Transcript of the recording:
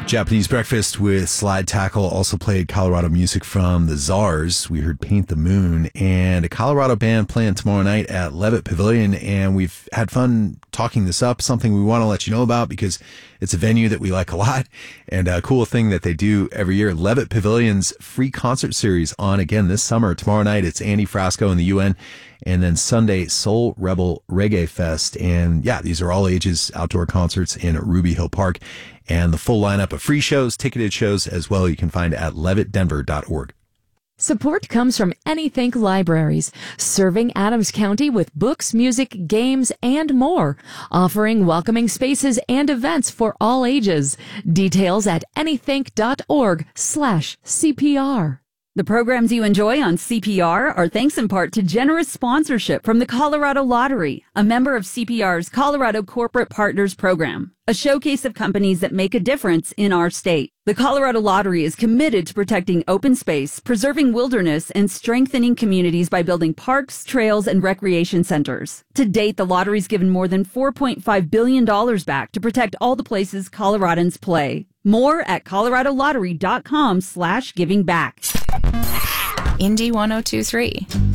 Japanese Breakfast with Slide Tackle also played Colorado music from the Czars. We heard Paint the Moon, and a Colorado band playing tomorrow night at Levitt Pavilion. And we've had fun talking this up, something we want to let you know about because it's a venue that we like a lot and a cool thing that they do every year. Levitt Pavilion's free concert series on again this summer. Tomorrow night, it's Andy Frasco and the UN. And then Sunday, Soul Rebel Reggae Fest. And yeah, these are all ages outdoor concerts in Ruby Hill Park. And the full lineup of free shows, ticketed shows as well, you can find at levittdenver.org. Support comes from Anythink Libraries, serving Adams County with books, music, games, and more, offering welcoming spaces and events for all ages. Details at anythink.org/CPR. The programs you enjoy on CPR are thanks in part to generous sponsorship from the Colorado Lottery, a member of CPR's Colorado Corporate Partners Program, a showcase of companies that make a difference in our state. The Colorado Lottery is committed to protecting open space, preserving wilderness, and strengthening communities by building parks, trails, and recreation centers. To date, the lottery's given more than $4.5 billion back to protect all the places Coloradans play. More at coloradolottery.com/giving back. Indy 1023.